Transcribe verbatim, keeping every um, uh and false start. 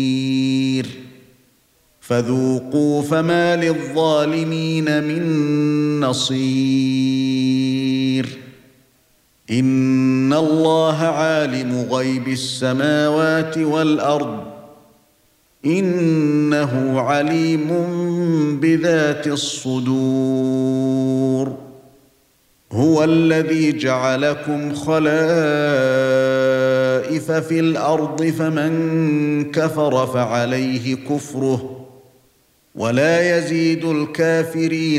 فذوقوا فما للظالمين من نصير إن الله عالم غيب السماوات والأرض إنه عليم بذات الصدور هو الذي جعلكم خلائف في الأرض فمن كفر فعليه كفره ولا يزيد الكافرين